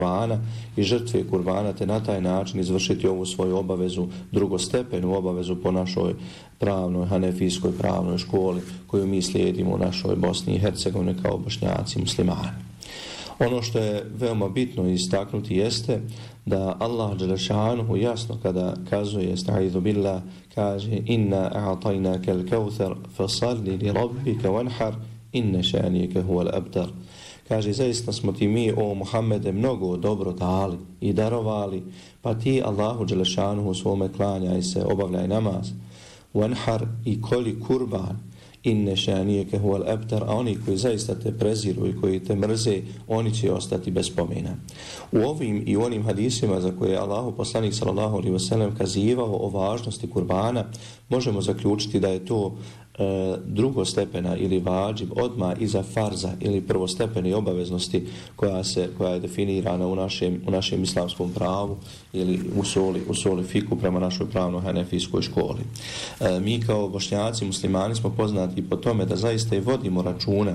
kurbana i žrtve kurbana, te na taj način izvršiti ovu svoju obavezu, drugostepenu obavezu po našoj pravnoj, hanefijskoj pravnoj školi koju mi slijedimo u našoj Bosni i Hercegovini kao Bošnjaci muslimani. Ono što je veoma bitno istaknuti jeste da Allah dželešanuhu jasno kada kazuje estaizu billah, kaže inna a'tajnaka al-kawthar fasalli li rabbika wanhar inna šanijeke huwal abtar. Kaže, zaista smo ti mi, o Muhammede, mnogo dobro dali i darovali, pa ti Allahu dželešanuhu svome klanjaj se, obavljaj namaz, wanhar i koli kurban, inne šanijeke huwal abtar, a oni koji zaista te preziru i koji te mrze, oni će ostati bez spomena. U ovim i onim hadisima za koje je Allahu poslanik sallallahu alejhi ve sellem kazivao o važnosti kurbana, možemo zaključiti da je to drugostepena ili vađib odmah iza farza ili prvostepene obaveznosti koja je definirana u našem islamskom pravu ili u soli fiku prema našoj pravno-hanefijskoj školi. Mi kao Bošnjaci muslimani smo poznati po tome da zaista i vodimo računa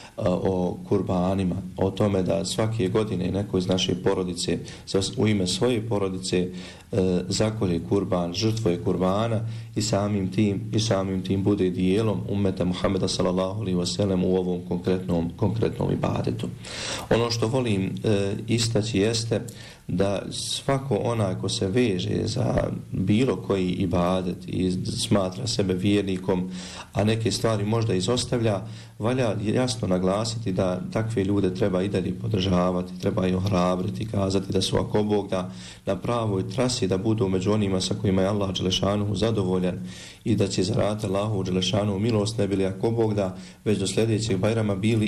o kurbanima, o tome da svake godine neko iz naše porodice u ime svoje porodice zakolje kurban, žrtvuje kurbana i samim tim bude dijelom ummeta Muhameda sallallahu alejhi ve sellem u ovom konkretnom ibadetu. Ono što volim istaći jeste da svako onaj ko se veže za bilo koji ibadet i smatra sebe vjernikom, a neke stvari možda izostavlja, valja jasno naglasiti da takve ljude treba i dalje podržavati, treba ih ohrabriti, kazati da su ako Bog da na pravoj trasi, da budu među onima sa kojima je Allah dželešanuhu zadovoljan i da će zaraditi Allahu dželešanuhu milost, ne bili ako Bog da već do sljedećeg Bajrama bili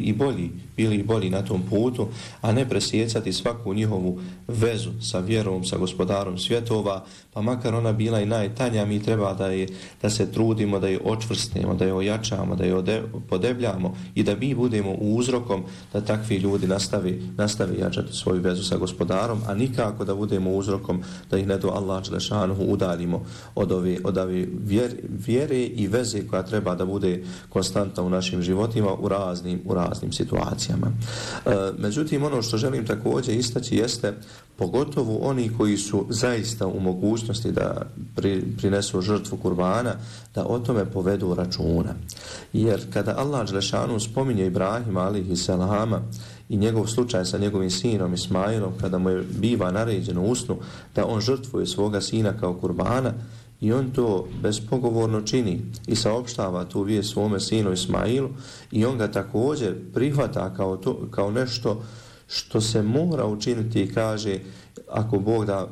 i bolji na tom putu, a ne presjecati svaku njihovu vezu sa vjerom, sa gospodarom svjetova, pa makar ona bila i najtanja, mi treba da se trudimo, da je očvrstnemo, da je ojačamo, da je podebljamo i da mi budemo uzrokom da takvi ljudi nastavi jačati svoju vezu sa gospodarom, a nikako da budemo uzrokom da ih ne do Allah dželešanuhu udaljimo od ove vjere i veze koja treba da bude konstantna u našim životima u raznim situacijama. Međutim, ono što želim također istaći jeste pogotovo oni koji su zaista u mogućnosti da prinesu žrtvu kurbana, da o tome povedu računa. Jer kada Allah dželešanu spominje Ibrahima alejhi selama i njegov slučaj sa njegovim sinom Ismailom, kada mu je biva naređeno u snu da on žrtvuje svoga sina kao kurbana, i on to bezpogovorno čini i saopštava tu vijest svome sinu Ismailu i on ga također prihvata kao nešto što se mora učiniti i kaže, ako Bog da,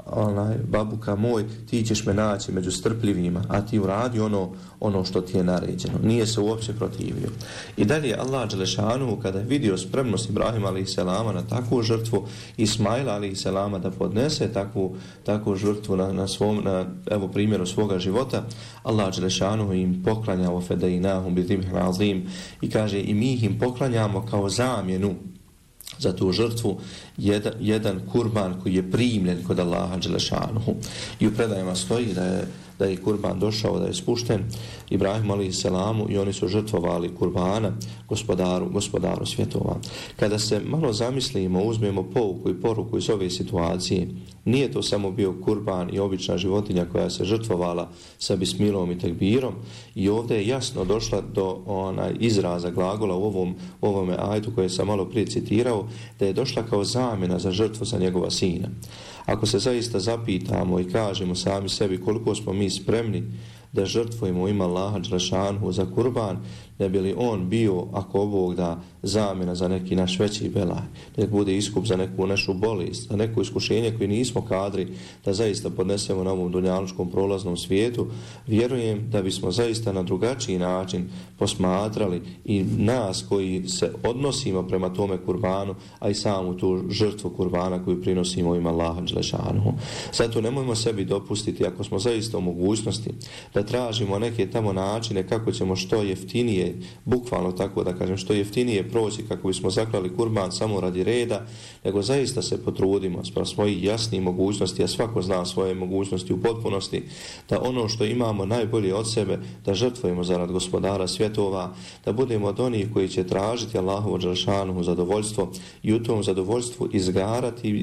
babuka moj, ti ćeš me naći među strpljivima, a ti uradi ono što ti je naređeno. Nije se uopće protivio. I dalje Allah dželešanu, kada je vidio spremnost Ibrahima alejhi selama na takvu žrtvu, Ismaila alejhi selama da podnese takvu žrtvu na evo primjeru svoga života, Allah dželešanu im poklanja o fedejnahum bi zibhin azim i kaže, i mi im poklanjamo kao zamjenu za tu žrtvu jedan kurban koji je primljen kod Allaha dželešanuhu. I u predajama stoji da je kurban došao, da je spušten Ibrahim alejhi selamu i oni su žrtvovali kurbana gospodaru svjetova. Kada se malo zamislimo, uzmemo pouku i poruku iz ove situacije, nije to samo bio kurban i obična životinja koja se žrtvovala sa bismilom i tekbirom, i ovdje je jasno došla do izraza glagola u ovome ajetu koje sam malo prije citirao, da je došla kao zamjena za žrtvu za njegova sina. Ako se zaista zapitamo i kažemo sami sebi koliko smo mi spremni da žrtvujemo u ime Allaha dželešanuhu za kurban, ne bi li on bio, ako Bog da, zamjena za neki naš veći belaj, da bude iskup za neku našu bolest, za neko iskušenje koje nismo kadri da zaista podnesemo na ovom dunjalučkom prolaznom svijetu, vjerujem da bismo zaista na drugačiji način posmatrali i nas koji se odnosimo prema tome kurbanu, a i samu tu žrtvu kurbana koju prinosimo u ime Allaha dželešanuhu. Zato nemojmo sebi dopustiti, ako smo zaista u mogućnosti, da tražimo neke tamo načine kako ćemo što jeftinije, bukvalno tako da kažem, što jeftinije proći kako bismo zaklali kurban samo radi reda, nego zaista se potrudimo spram svojih jasnih mogućnosti, a svako zna svoje mogućnosti u potpunosti, da ono što imamo najbolje od sebe, da žrtvujemo zarad gospodara svjetova, da budemo od onih koji će tražiti Allahovo dželešanuhu zadovoljstvo i u tom zadovoljstvu izgarati